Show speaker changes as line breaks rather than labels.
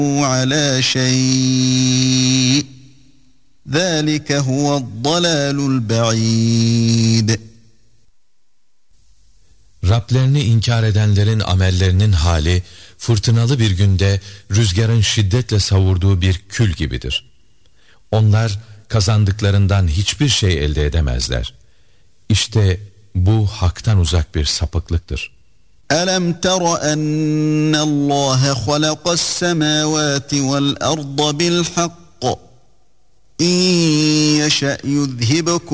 على شيء ذلك هو الضلال البعيد.
Rablerini inkar edenlerin amellerinin hali, fırtınalı bir günde rüzgarın şiddetle savurduğu bir kül gibidir. Onlar kazandıklarından hiçbir şey elde edemezler. İşte bu haktan uzak bir sapıklıktır.
أَلَمْ تَرَ أَنَّ اللّٰهَ خَلَقَ السَّمَاوَاتِ وَالْأَرْضَ بِالْحَقِّ إِنْ يَشَأْ يُذْهِبْكُمْ